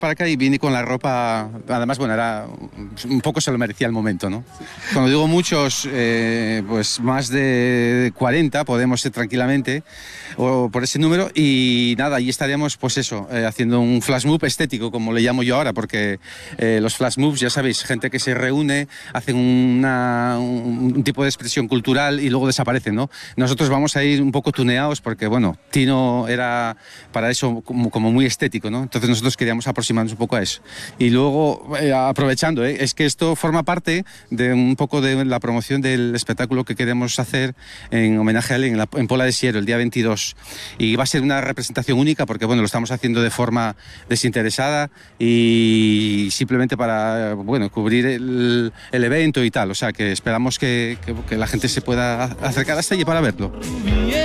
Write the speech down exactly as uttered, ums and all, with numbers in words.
para acá y vine con la ropa, además, bueno, era un poco se lo merecía el momento, ¿no? Cuando digo muchos, eh, pues más de cuarenta podemos ser tranquilamente, o por ese número, y nada, allí estaríamos, pues eso, eh, haciendo un flash mob estético, como le llamo yo ahora, porque eh, los flash moves, ya sabéis, gente que se reúne, hacen una, un, un tipo de expresión cultural y luego desaparecen, ¿no? Nosotros vamos a ir un poco tuneados porque, bueno, Tino era para eso como, como muy estético, ¿no? Entonces nosotros queríamos aproximarnos un poco a eso. Y luego, eh, aprovechando, ¿eh? es que esto forma parte de un poco de la promoción del espectáculo que queremos hacer en homenaje a él en, la, en Pola de Siero, el día veintidós. Y va a ser una representación única porque, bueno, lo estamos haciendo de forma desinteresada y simplemente para, bueno, cubrir el, el evento y tal. O sea, que esperamos que, que, que la gente se pueda acercar hasta allí para verlo.